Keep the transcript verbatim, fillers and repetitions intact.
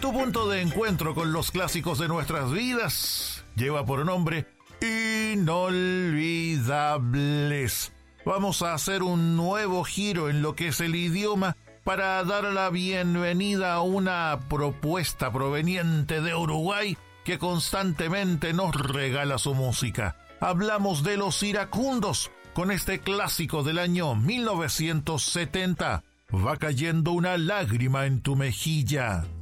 Tu punto de encuentro con los clásicos de nuestras vidas lleva por nombre Inolvidables. Vamos a hacer un nuevo giro en lo que es el idioma para dar la bienvenida a una propuesta proveniente de Uruguay que constantemente nos regala su música. Hablamos de Los Iracundos con este clásico del año mil novecientos setenta. Va cayendo una lágrima en tu mejilla.